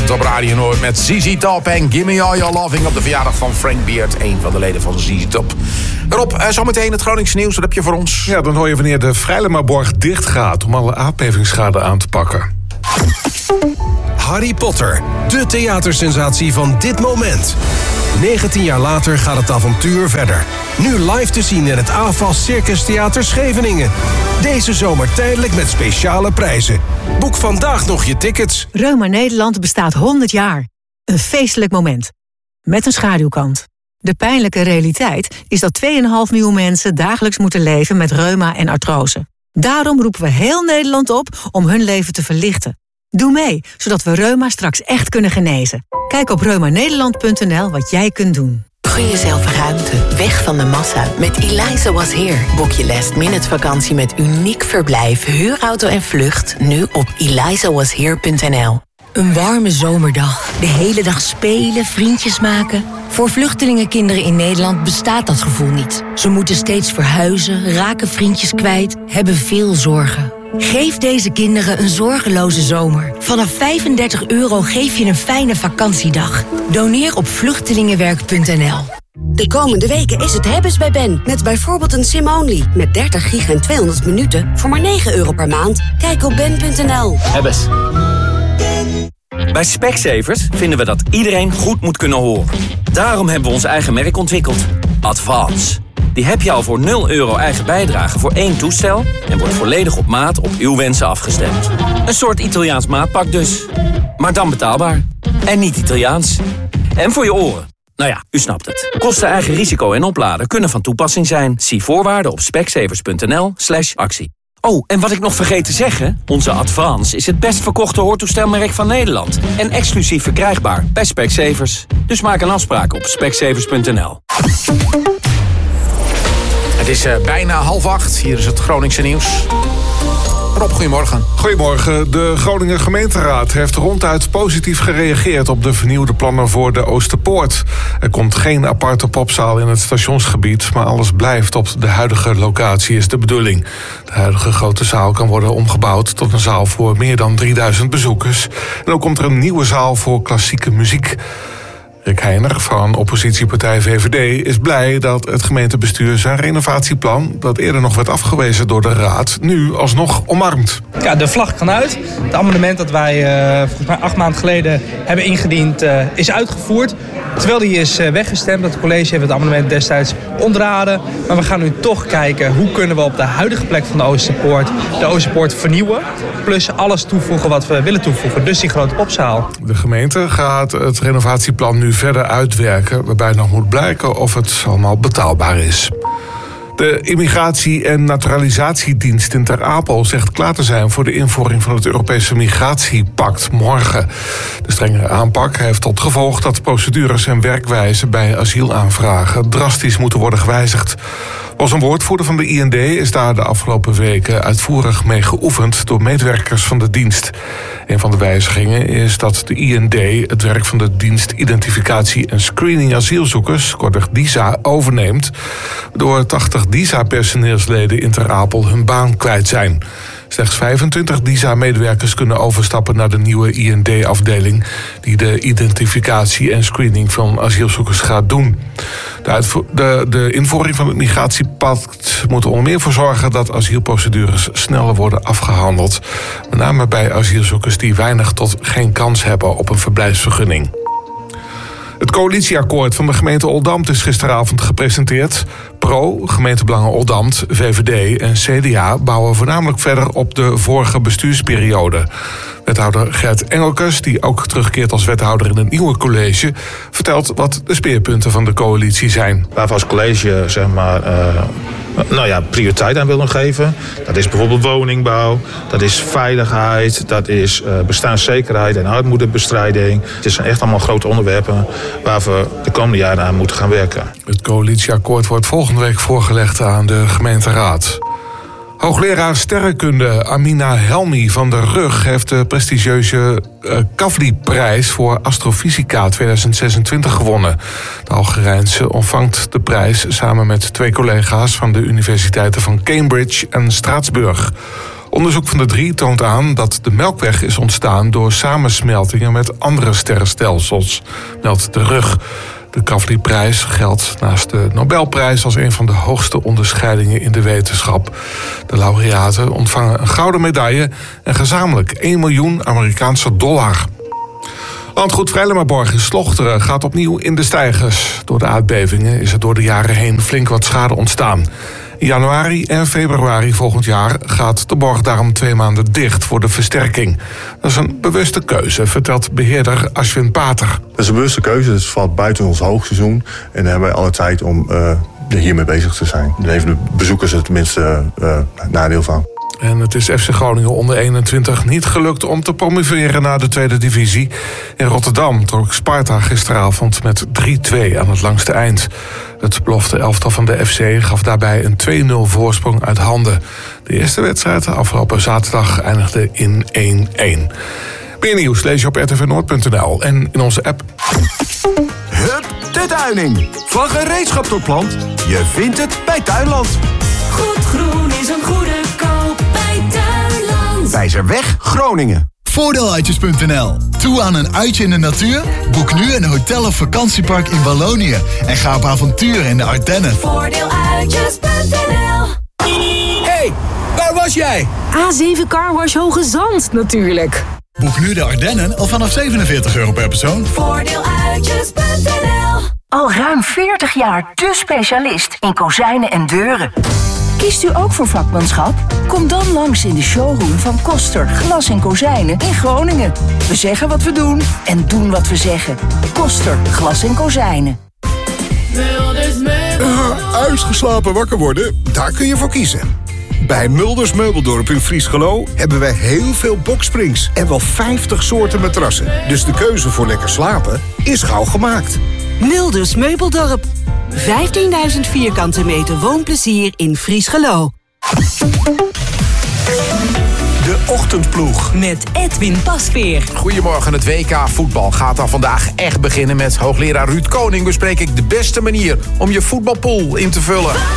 vanochtend op Radio Noord met ZZ Top en Gimme All Your Loving op de verjaardag van Frank Beard, een van de leden van ZZ Top. Rob, zometeen het Groningse nieuws, wat heb je voor ons? Ja, dan hoor je wanneer de Vrijlemaborg dicht gaat om alle aardbevingsschade aan te pakken. Harry Potter, de theatersensatie van dit moment. 19 jaar later gaat het avontuur verder. Nu live te zien in het AFAS Circus Theater Scheveningen. Deze zomer tijdelijk met speciale prijzen. Boek vandaag nog je tickets. Reuma Nederland bestaat 100 jaar. Een feestelijk moment. Met een schaduwkant. De pijnlijke realiteit is dat 2,5 miljoen mensen dagelijks moeten leven met reuma en artrose. Daarom roepen we heel Nederland op om hun leven te verlichten. Doe mee, zodat we reuma straks echt kunnen genezen. Kijk op reumanederland.nl wat jij kunt doen. Gun jezelf ruimte, weg van de massa. Met Eliza Was Here boek je last-minute vakantie met uniek verblijf, huurauto en vlucht nu op elizawashere.nl. Een warme zomerdag, de hele dag spelen, vriendjes maken. Voor vluchtelingenkinderen in Nederland bestaat dat gevoel niet. Ze moeten steeds verhuizen, raken vriendjes kwijt, hebben veel zorgen. Geef deze kinderen een zorgeloze zomer. Vanaf €35 geef je een fijne vakantiedag. Doneer op vluchtelingenwerk.nl. De komende weken is het hebben's bij Ben. Met bijvoorbeeld een sim-only. Met 30 gig en 200 minuten voor maar €9 per maand. Kijk op ben.nl. Hebbes. Bij Specsavers vinden we dat iedereen goed moet kunnen horen. Daarom hebben we ons eigen merk ontwikkeld. Advance. Die heb je al voor €0 eigen bijdrage voor 1 toestel en wordt volledig op maat op uw wensen afgestemd. Een soort Italiaans maatpak dus. Maar dan betaalbaar. En niet Italiaans. En voor je oren. Nou ja, u snapt het. Kosten, eigen risico en opladen kunnen van toepassing zijn. Zie voorwaarden op specsavers.nl/actie. Oh, en wat ik nog vergeet te zeggen, onze Advance is het best verkochte hoortoestelmerk van Nederland. En exclusief verkrijgbaar bij Specsavers. Dus maak een afspraak op specsavers.nl. Het is bijna 7:30. Hier is het Groningse nieuws. Rob, goedemorgen. Goedemorgen. De Groninger gemeenteraad heeft ronduit positief gereageerd op de vernieuwde plannen voor de Oosterpoort. Er komt geen aparte popzaal in het stationsgebied, maar alles blijft op de huidige locatie, is de bedoeling. De huidige grote zaal kan worden omgebouwd tot een zaal voor meer dan 3000 bezoekers. En ook komt er een nieuwe zaal voor klassieke muziek. Rick Heijner van oppositiepartij VVD is blij dat het gemeentebestuur zijn renovatieplan, dat eerder nog werd afgewezen door de raad, nu alsnog omarmt. Ja, de vlag kan uit. Het amendement dat wij volgens mij 8 maanden geleden hebben ingediend is uitgevoerd. Terwijl die is weggestemd. Het college heeft het amendement destijds ontraden. Maar we gaan nu toch kijken hoe kunnen we op de huidige plek van de Oosterpoort vernieuwen. Plus alles toevoegen wat we willen toevoegen. Dus die grote popzaal. De gemeente gaat het renovatieplan nu verder uitwerken, waarbij nog moet blijken of het allemaal betaalbaar is. De Immigratie- en Naturalisatiedienst in Ter Apel zegt klaar te zijn voor de invoering van het Europese Migratiepact morgen. De strengere aanpak heeft tot gevolg dat procedures en werkwijze bij asielaanvragen drastisch moeten worden gewijzigd. Als een woordvoerder van de IND is daar de afgelopen weken uitvoerig mee geoefend door medewerkers van de dienst. Een van de wijzigingen is dat de IND het werk van de dienst Identificatie en Screening Asielzoekers, kortweg DISA, overneemt, waardoor 80 DISA-personeelsleden in Ter Apel hun baan kwijt zijn. Slechts 25 DISA-medewerkers kunnen overstappen naar de nieuwe IND-afdeling die de identificatie en screening van asielzoekers gaat doen. De invoering van het migratiepact moet er onder meer voor zorgen dat asielprocedures sneller worden afgehandeld. Met name bij asielzoekers die weinig tot geen kans hebben op een verblijfsvergunning. Het coalitieakkoord van de gemeente Oldambt is gisteravond gepresenteerd. PRO, gemeentebelangen Oldambt, VVD en CDA bouwen voornamelijk verder op de vorige bestuursperiode. Wethouder Gert Engelkes, die ook terugkeert als wethouder in het nieuwe college, vertelt wat de speerpunten van de coalitie zijn. Waar we als college prioriteit aan willen geven. Dat is bijvoorbeeld woningbouw, dat is veiligheid, dat is bestaanszekerheid en armoedebestrijding. Het zijn echt allemaal grote onderwerpen waar we de komende jaren aan moeten gaan werken. Het coalitieakkoord wordt volgende week voorgelegd aan de gemeenteraad. Hoogleraar sterrenkunde Amina Helmi van der Rug heeft de prestigieuze Kavli-prijs voor astrofysica 2026 gewonnen. De Algerijnse ontvangt de prijs samen met 2 collega's van de universiteiten van Cambridge en Straatsburg. Onderzoek van de 3 toont aan dat de Melkweg is ontstaan door samensmeltingen met andere sterrenstelsels, meldt de RUG. De Kavli-prijs geldt naast de Nobelprijs als een van de hoogste onderscheidingen in de wetenschap. De laureaten ontvangen een gouden medaille en gezamenlijk 1 miljoen Amerikaanse dollar. Landgoed Vrijlemaborg in Slochteren gaat opnieuw in de steigers. Door de aardbevingen is er door de jaren heen flink wat schade ontstaan. In januari en februari volgend jaar gaat de borg daarom 2 maanden dicht voor de versterking. Dat is een bewuste keuze, vertelt beheerder Ashwin Pater. Dat is een bewuste keuze, het valt buiten ons hoogseizoen. En daar hebben wij alle tijd om hiermee bezig te zijn. Daar heeft de bezoekers het tenminste nadeel van. En het is FC Groningen onder 21 niet gelukt om te promoveren naar de tweede divisie. In Rotterdam trok Sparta gisteravond met 3-2 aan het langste eind. Het belofte elftal van de FC gaf daarbij een 2-0 voorsprong uit handen. De eerste wedstrijd afgelopen zaterdag eindigde in 1-1. Meer nieuws lees je op rtvnoord.nl en in onze app. Hup, de tuining. Van gereedschap tot plant, je vindt het bij Tuinland. Goed groen is een goede koop bij Tuinland. Wijzerweg, Groningen. Voordeeluitjes.nl. Toe aan een uitje in de natuur? Boek nu een hotel of vakantiepark in Wallonië en ga op avontuur in de Ardennen. Voordeeluitjes.nl. Hey, waar was jij? A7 Carwash Hoge Zand natuurlijk. Boek nu de Ardennen al vanaf €47 per persoon. Voordeeluitjes.nl. Al ruim 40 jaar de specialist in kozijnen en deuren. Kiest u ook voor vakmanschap? Kom dan langs in de showroom van Koster Glas en Kozijnen in Groningen. We zeggen wat we doen en doen wat we zeggen. Koster Glas en Kozijnen. Uitgeslapen wakker worden? Daar kun je voor kiezen. Bij Mulders Meubeldorp in Friesgelo hebben wij heel veel boksprings en wel 50 soorten matrassen. Dus de keuze voor lekker slapen is gauw gemaakt. Mulders Meubeldorp. 15.000 vierkante meter woonplezier in Friesgelo. De Ochtendploeg. Met Edwin Pasveer. Goedemorgen, het WK voetbal gaat dan vandaag echt beginnen. Met hoogleraar Ruud Koning bespreek ik de beste manier om je voetbalpool in te vullen.